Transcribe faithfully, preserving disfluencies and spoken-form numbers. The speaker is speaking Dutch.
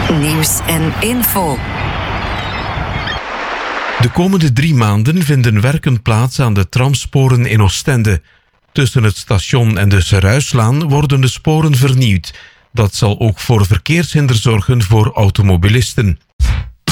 Nieuws en info. De komende drie maanden vinden werken plaats aan de tramsporen in Oostende. Tussen het station en de Seruislaan worden de sporen vernieuwd. Dat zal ook voor verkeershinder zorgen voor automobilisten.